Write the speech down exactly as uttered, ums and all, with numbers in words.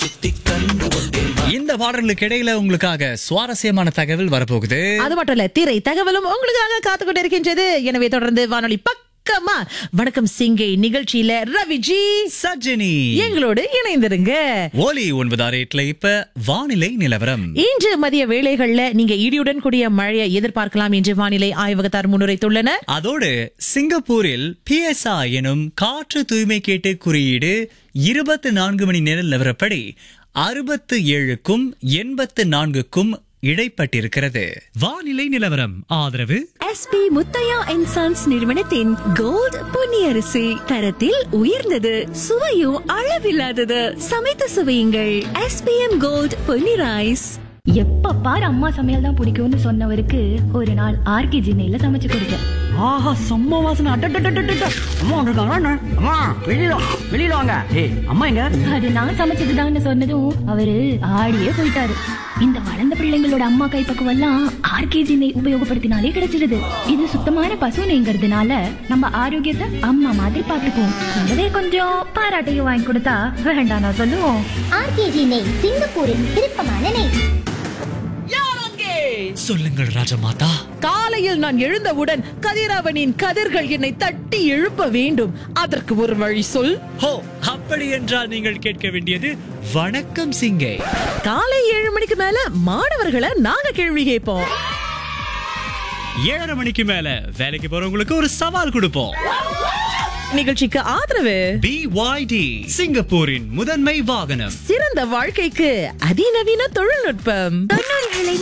இந்த பாடல்களுக்கு இடையில உங்களுக்காக சுவாரஸ்யமான தகவல் வரப்போகுது. அது மட்டும் இல்ல, திரை தகவலும் உங்களுக்காக காத்து கொண்டு இருக்கின்றது. எனவே தொடர்ந்து வானொலி பக்கமா வணக்கம் சிங்கை நிகழ்ச்சியில ரவிஜி சஜினி எங்களோடு இணைந்திருங்க. ஒலி ஒன்பது ஆறு எட்டுல இப்ப வானிலை நிலவரம். இன்று மதிய வேளைகள்ல நீங்க இடியுடன் கூடிய மழையை எதிர்பார்க்கலாம் என்று வானிலை ஆய்வகத்தார் முன்னுரைத்துள்ளனர். அதோடு சிங்கப்பூரில் பிஎஸ்ஐ எனும் காற்று தூய்மை கேட்டு குறியீடு இருபத்தி நான்கு மணி நேர நிலவரப்படி அறுபத்து ஏழுக்கும் எண்பத்து நான்குக்கும் இடைப்பட்டிருக்கிறது. வானிலை நிலவரம் ஆதரவு எஸ்பி முத்தையா அண்ட் சன்ஸ் நிறுவனத்தின் கோல்ட் பொன்னியரிசி, தரத்தில் உயர்ந்தது, சுவையும் அளவில்லாதது. சமைத்து சுவையுங்கள். SPM gold Ponni rice. எப்ப பாரு அம்மா சமையல் தான் பிடிக்கும்னு சொன்னவருக்கு ஒரு நாள் ஆர்கே ஜினையில சமைச்சு கொடுத்தேன். ஆஹா, செம்ம வாசனை. அட்டட்டட்டட்டட்ட. அம்மா வந்திருக்காங்க. அம்மா வெளியில வெளியில வாங்க. ஏய், அம்மா எங்க? அது நான் சமைச்சதுதான்னு சொன்னதும் அவரு ஆடியே போயிட்டாரு. இந்த வளர்ந்த பிள்ளைங்களோட அம்மா கைப்பக்குவம் எல்லாம் ஆர்கே ஜினை உபயோகப்படுத்தினாலே கிடைச்சிருது. இது சுத்தமான பசு நெய்ங்கிறதுனால நம்ம ஆரோக்கியத்தை அம்மா மாதிரி பாத்துக்குவோம். கூடவே கொஞ்சம் பாராட்டையும் வாங்கி கொடுத்தா வேண்டாம் நான் சொல்லுவோம். ஆர்கேஜி நெய், சிங்கப்பூரின் விருப்பமான நெய். சொல்லுங்கள் ராஜமாதா. காலையில் நான் எழுந்தவுடன் கதிரவனின் கதிர்கள் என்னை தட்டி எழுப்ப வேண்டும். அதற்கு ஒரு வழி சொல். ஹோ, அப்படி என்றால் நீங்கள் கேட்க வேண்டியது வணக்கம் சிங்கை. காலை ஏழு மணிக்கு மேல மாணவர்களை நாங்க கேள்வி கேட்போம். ஏழரை மணிக்கு மேல வேலைக்கு போறவங்களுக்கு ஒரு சவால் கொடுப்போம். நிகழ்ச்சிக்கு ஆதரவு பி ஒய் டி, சிங்கப்பூரின் முதன்மை வாகனம். சிறந்த வாழ்க்கைக்கு அதிநவீன தொழில்நுட்பம். தொண்ணூறுகளை